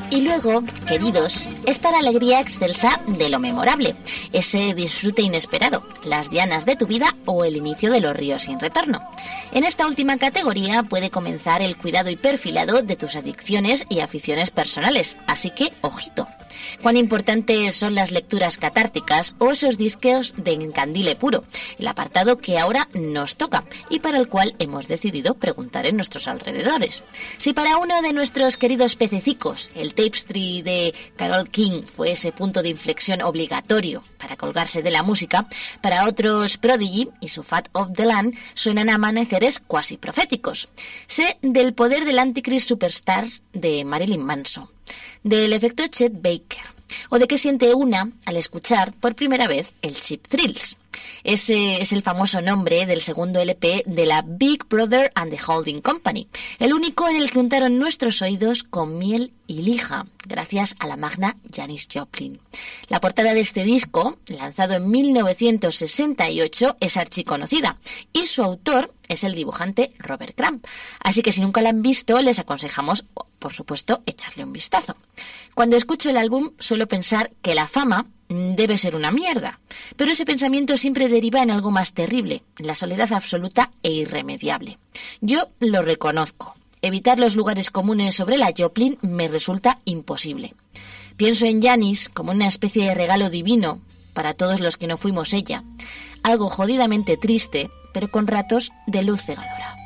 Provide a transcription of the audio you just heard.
Y luego, queridos, está la alegría excelsa de lo memorable, ese disfrute inesperado, las dianas de tu vida o el inicio de los ríos sin retorno. En esta última categoría puede comenzar el cuidado y perfilado de tus adicciones y aficiones personales, así que ojito. Cuán importantes son las lecturas catárticas o esos discos de encandile puro, el apartado que ahora nos toca y para el cual hemos decidido preguntar en nuestros alrededores. Si para uno de nuestros queridos pececicos el Tapestry de Carole King fue ese punto de inflexión obligatorio para colgarse de la música, para otros Prodigy y su Fat of the Land suenan amaneceres cuasi proféticos. Sé del poder del Antichrist Superstar de Marilyn Manson, del efecto Chet Baker, o de qué siente una al escuchar por primera vez el Cheap Thrills. Ese es el famoso nombre del segundo LP de la Big Brother and the Holding Company, el único en el que untaron nuestros oídos con miel y lija, gracias a la magna Janis Joplin. La portada de este disco, lanzado en 1968, es archiconocida, y su autor es el dibujante Robert Crumb. Así que si nunca la han visto, les aconsejamos, por supuesto, echarle un vistazo. Cuando escucho el álbum, suelo pensar que la fama debe ser una mierda, pero ese pensamiento siempre deriva en algo más terrible, la soledad absoluta e irremediable. Yo lo reconozco. Evitar los lugares comunes sobre la Joplin me resulta imposible. Pienso en Janis como una especie de regalo divino para todos los que no fuimos ella. Algo jodidamente triste, pero con ratos de luz cegadora.